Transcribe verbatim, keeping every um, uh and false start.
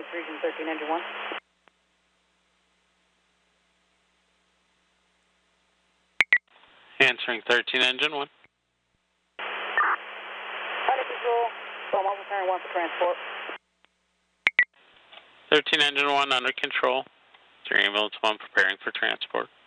Phoenix Region thirteen, engine one. Answering thirteen, engine one. Under control, Tom Alpha Center one for transport. thirteen, engine one, under control. Three ambulance one, preparing for transport.